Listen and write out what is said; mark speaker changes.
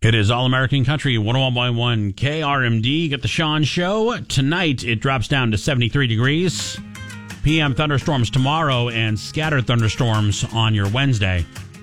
Speaker 1: It is All American Country 101.1 KRMD. Get the Sean Show. Tonight, it drops down to 73 degrees. PM thunderstorms tomorrow and scattered thunderstorms on your Wednesday.